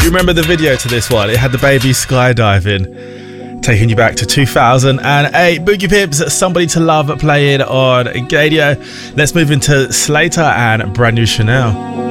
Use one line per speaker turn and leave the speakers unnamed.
You remember the video to this one? It had the baby skydiving, taking you back to 2008. Boogie Pips, Somebody to Love, playing on Gadio. Let's move into Slater and Brand New Chanel.